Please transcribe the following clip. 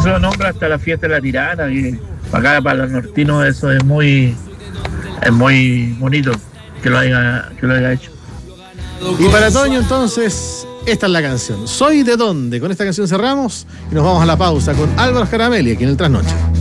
eso nombra hasta la fiesta de la tirana, y acá para los nortinos eso es muy bonito que lo haya hecho. Y para Toño, entonces, esta es la canción. ¿Soy de dónde? Con esta canción cerramos y nos vamos a la pausa con Álvaro Scaramelli aquí en el Trasnoche.